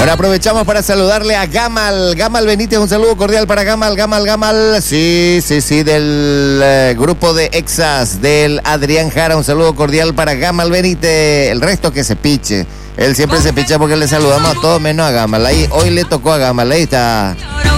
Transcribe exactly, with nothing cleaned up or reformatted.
Ahora aprovechamos para saludarle a Gamal, Gamal Benítez, un saludo cordial para Gamal, Gamal, Gamal, sí, sí, sí, del eh, grupo de Exas, del Adrián Jara, un saludo cordial para Gamal Benítez, el resto que se piche, él siempre se picha porque le saludamos a todos menos a Gamal, ahí, hoy le tocó a Gamal, ahí está.